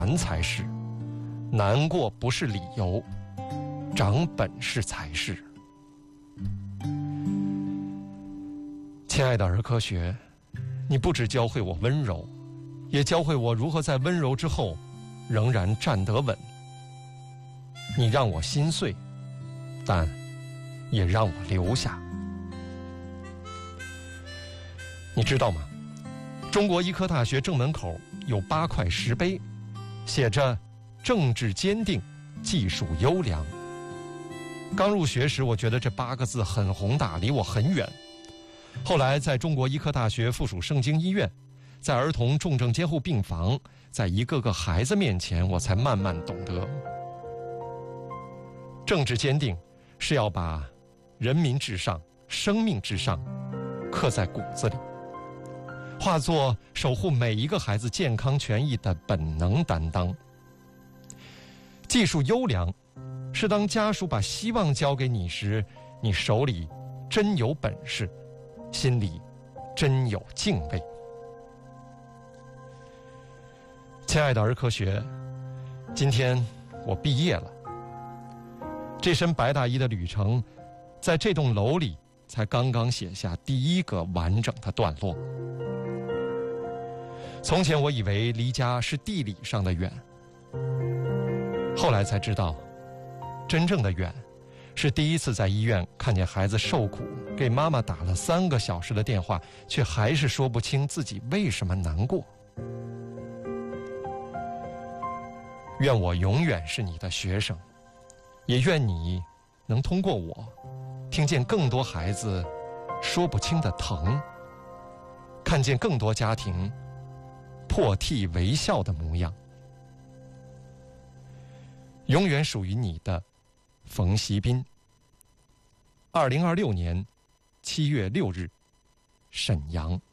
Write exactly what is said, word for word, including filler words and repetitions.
难才是，难过不是理由，长本事才是。亲爱的儿科学，你不只教会我温柔，也教会我如何在温柔之后仍然站得稳。你让我心碎，但也让我留下。你知道吗？中国医科大学正门口有八块石碑，写着政治坚定，技术优良。刚入学时，我觉得这八个字很宏大，离我很远。后来在中国医科大学附属盛京医院，在儿童重症监护病房，在一个个孩子面前，我才慢慢懂得，政治坚定是要把人民至上、生命至上刻在骨子里，化作守护每一个孩子健康权益的本能担当。技术优良是当家属把希望交给你时，你手里真有本事，心里真有敬畏。亲爱的儿科学，今天我毕业了。这身白大衣的旅程，在这栋楼里才刚刚写下第一个完整的段落。从前我以为离家是地理上的远，后来才知道，真正的远是第一次在医院看见孩子受苦，给妈妈打了三个小时的电话，却还是说不清自己为什么难过。愿我永远是你的学生，也愿你能通过我听见更多孩子说不清的疼，看见更多家庭破涕为笑的模样。永远属于你的冯锡斌。二零二六年七月六日，沈阳。